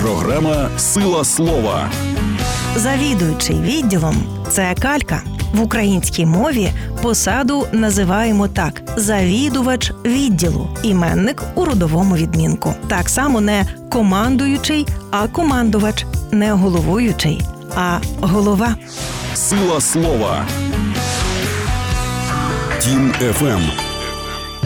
Програма «Сила слова». Завідуючий відділом – це калька. В українській мові посаду називаємо так – завідувач відділу, іменник у родовому відмінку. Так само не командуючий, а командувач, не головуючий, а голова. «Сила слова». Тім FM.